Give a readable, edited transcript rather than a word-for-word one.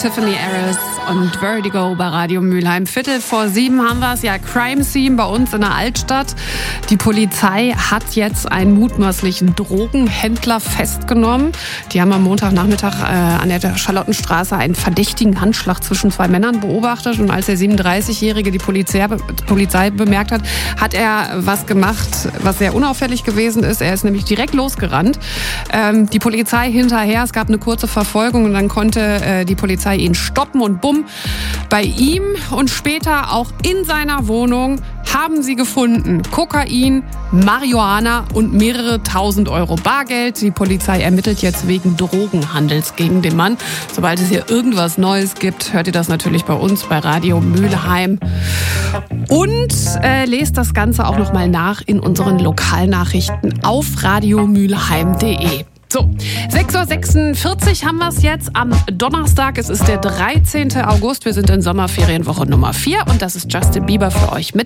Tiffany Harris und Vertigo bei Radio Mülheim. 6:45 haben wir es, ja, Crime Scene bei uns in der Altstadt. Die Polizei hat jetzt einen mutmaßlichen Drogenhändler festgenommen. Die haben am Montagnachmittag an der Charlottenstraße einen verdächtigen Handschlag zwischen zwei Männern beobachtet. Und als der 37-Jährige die Polizei bemerkt hat, hat er was gemacht, was sehr unauffällig gewesen ist. Er ist nämlich direkt losgerannt. Die Polizei hinterher, es gab eine kurze Verfolgung und dann konnte die Polizei ihn stoppen und bumm, bei ihm und später auch in seiner Wohnung haben sie gefunden Kokain, Marihuana und mehrere 1.000 Euro Bargeld. Die Polizei ermittelt jetzt wegen Drogenhandels gegen den Mann. Sobald es hier irgendwas Neues gibt, hört ihr das natürlich bei uns bei Radio Mülheim. Und lest das Ganze auch nochmal nach in unseren Lokalnachrichten auf radiomülheim.de. So, 6:46 haben wir es jetzt am Donnerstag. Es ist der 13. August. Wir sind in Sommerferienwoche Nummer 4 und das ist Justin Bieber für euch mit